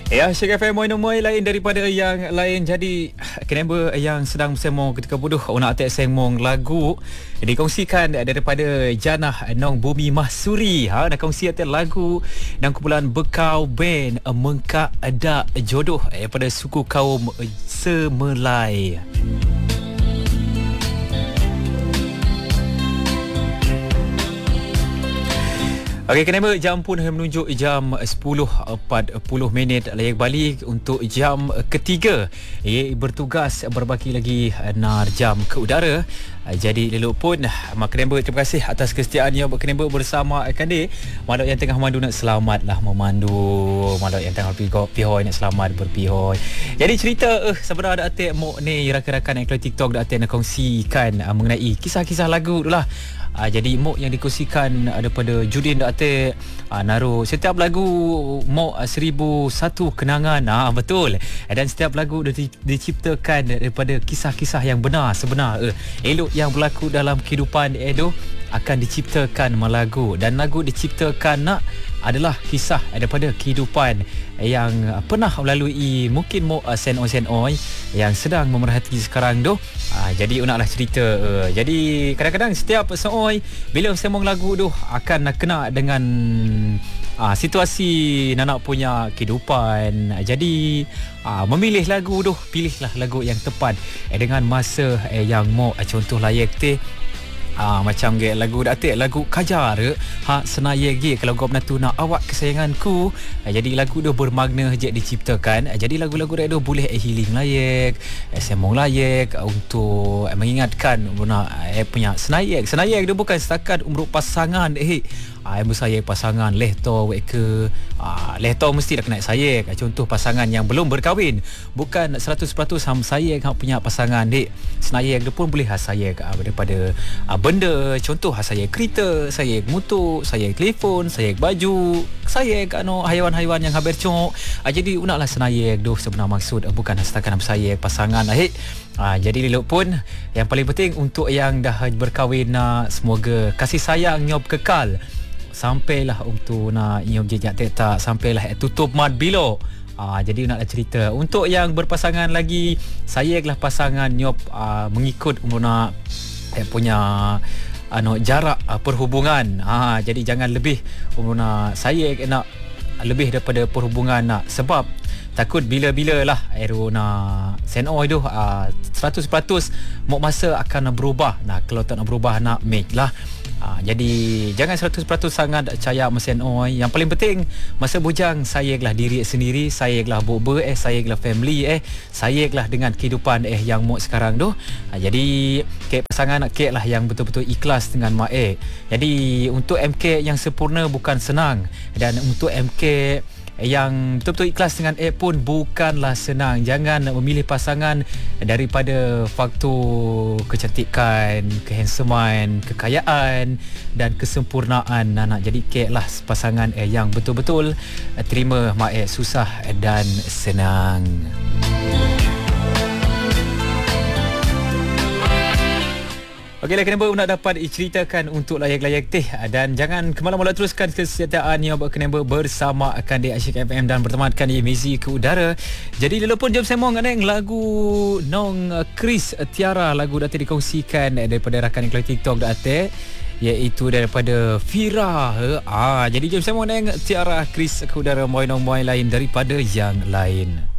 Ya, Syek FM Moy lain daripada yang lain. Jadi kenapa yang sedang bersama ketika bodoh nak atek sengmong lagu dikongsikan daripada Janah Nong Bumi Mahsuri. Nak kongsi atek lagu dan kumpulan Bekau Band Mengkak Ada Jodoh daripada suku kaum Semelai. Okey, kenapa jam pun menunjuk jam 10.40 layak balik untuk jam ketiga. Bertugas berbaki lagi nar jam ke udara. Jadi lelok pun kenapa terima kasih atas kesetiaannya kenapa bersama Kande. Malak yang tengah memandu nak selamatlah memandu. Malak yang tengah pihoi nak selamat berpihoi. Jadi cerita sebenarnya ada atik mok ni rakan-rakan yang keluar TikTok dah atik nak kongsikan mengenai kisah-kisah lagu itulah. Jadi mok yang dikongsikan daripada Judin Datuk naruh setiap lagu mok 1001 kenangan. Betul. Dan setiap lagu diciptakan daripada kisah-kisah yang benar sebenar. Elok yang berlaku dalam kehidupan Edo akan diciptakan lagu, dan lagu diciptakan adalah kisah daripada kehidupan yang pernah melalui mungkin mok sen-oi yang sedang memerhati sekarang tu. Jadi unaklah cerita. Jadi kadang-kadang setiap seoi bila semong lagu tu akan kena dengan situasi nak punya kehidupan. Jadi memilih lagu tu, pilihlah lagu yang tepat dengan masa yang mok contoh layak teh. Macam lagu datik lagu kajar senaya ge kalau kau menatu nak awak kesayanganku. Jadi lagu tu bermakna je diciptakan. Jadi lagu-lagu dia tu boleh healing layak, semong layak untuk mengingatkan punya senayak dia bukan setakat umur pasangan yang bersayang pasangan lehto ke lehto mesti dah kena sayang. Contoh pasangan yang belum berkahwin bukan 100% ham sayang punya pasangan senayang dia pun boleh sayang daripada benda. Contoh sayang kereta, sayang motor, sayang telefon, sayang baju, sayang haiwan-haiwan yang hampir cok. Jadi unaklah senayang tu sebenar maksud bukan setakat sayang pasangan jadi lelok pun yang paling penting untuk yang dah berkahwin semoga kasih sayang nyob kekal sampailah untuk nak nyom jejak tak sampailah tutup mat bilo. Jadi naklah cerita untuk yang berpasangan lagi, sayanglah pasangan nyop mengikut umur nak punya jarak perhubungan. Jadi jangan lebih umur nak sayang nak lebih daripada perhubungan sebab takut bila-bila lah nak senoi tu 100% mok masa akan berubah. Kalau tak nak berubah nak make lah. Jadi jangan 100% sangat percaya mesin oi. Yang paling penting masa bujang sayanglah diri sendiri, sayanglah boba sayanglah family sayanglah dengan kehidupan yang mok sekarang tu. Jadi pasangan lah yang betul-betul ikhlas dengan mak Jadi untuk MK yang sempurna bukan senang, dan untuk MK yang betul-betul ikhlas dengan pun bukanlah senang. Jangan memilih pasangan daripada faktor kecantikan, kehandsoman, kekayaan dan kesempurnaan Jadi lah pasangan yang betul-betul terima mak susah dan senang. Okeylah, kenapa nak dapat ceritakan untuk layak-layak teh, dan jangan kemalam-malam teruskan kesetiaan yang kenapa bersama akan di Syek FM dan bertemankan di Mizi ke Udara. Jadi lelopun jom semong neng lagu Nong Chris Tiara, lagu dah dikongsikan daripada rakan yang TikTok dah iaitu daripada Fira. Jadi jom semong neng Tiara Chris ke Udara moy lain daripada yang lain.